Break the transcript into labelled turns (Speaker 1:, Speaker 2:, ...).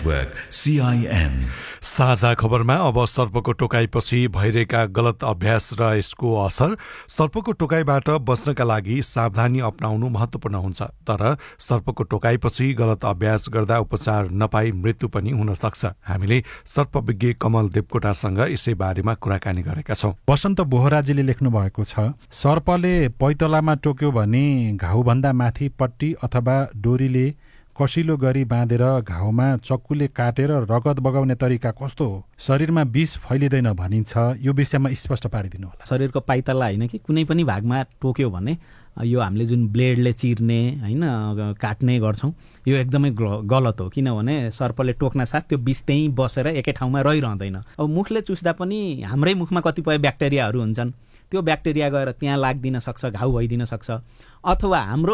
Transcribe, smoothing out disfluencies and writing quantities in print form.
Speaker 1: Network, CIN.
Speaker 2: साझा खबरमा अब सर्पको टोकाइपछि भइरहेका गलत अभ्यास र यसको असर। सर्पको टोकाइबाट बच्नका लागि सावधानी अपनाउनु महत्त्वपूर्ण हुन्छ, तर सर्पको टोकाइपछि गलत अभ्यास गर्दा उपचार नपाई मृत्यु पनि हुन सक्छ। हामीले सर्पविज्ञ कमल देवकोटासँग यसै बारेमा कुराकानी गरेका छौं।
Speaker 3: वसन्त बोहराजीले लेख्नु भएको छ, सर्पले पैतलामा टोक्यो भने घाउभन्दा माथि पट्टी अथवा डोरीले कसिलो गरी बाँधेर घाउमा चक्कुले काटेर रगत बगाउने तरिका कस्तो हो? शरीरमा विष फैलिँदैन भनिन्छ, यो विषयमा स्पष्ट पारिदिनु होला।
Speaker 4: शरीरको पाइतला होइन कि कुनै पनि भागमा टोक्यो भने यो हामीले जुन ब्लेडले चिर्ने होइन काट्ने गर्छौँ, यो एकदमै गलत हो। किनभने सर्पले टोक्न साथ त्यो विष त्यहीँ बसेर एकै ठाउँमा रहिरहँदैन। अब मुखले चुस्दा पनि हाम्रै मुखमा कतिपय ब्याक्टेरियाहरू हुन्छन्, त्यो ब्याक्टेरिया गएर त्यहाँ लाग्दिन सक्छ, घाउ भइदिन सक्छ। अथवा हाम्रो